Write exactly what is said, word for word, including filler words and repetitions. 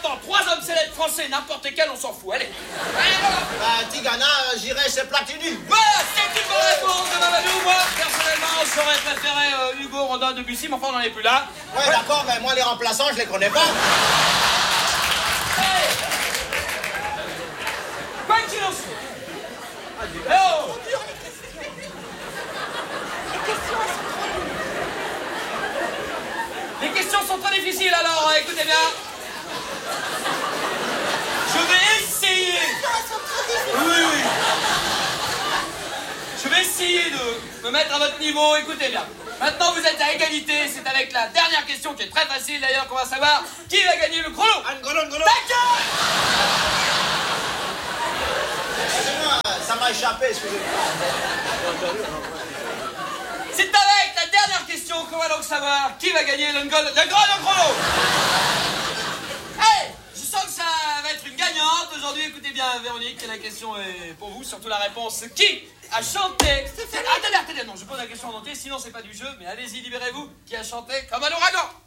Maintenant, trois hommes célèbres français, n'importe lesquels, on s'en fout. Allez. Allez, voilà. Bah, Tigana, euh, j'irai chez Platini. Voilà, c'est une bonne réponse de Mamadou. Moi, personnellement, j'aurais préféré euh, Hugo, Rodin, Debussy, mais enfin, on n'en est plus là. Ouais, ouais. D'accord, mais moi, les remplaçants, je les connais pas. Hey. Quoi qu'il en soit. Eh oh. Les questions sont trop difficiles, alors euh, écoutez bien. Je vais essayer. Oui, oui. Je vais essayer de me mettre à votre niveau, écoutez bien. Maintenant, vous êtes à égalité, c'est avec la dernière question qui est très facile d'ailleurs qu'on va savoir qui va gagner le chrono. Un golo, un golo. D'accord. Excusez-moi, ça m'a échappé, excusez-moi. C'est avec la dernière question qu'on va donc savoir qui va gagner le, gol, le grand le chrono. Hey, je sens que ça va être une gagnante aujourd'hui. Écoutez bien, Véronique, la question est pour vous, surtout la réponse. Qui a chanté... Attendez, attendez, non, je pose la question en entier, sinon c'est pas du jeu, mais allez-y, libérez-vous. Qui a chanté comme un ouragan?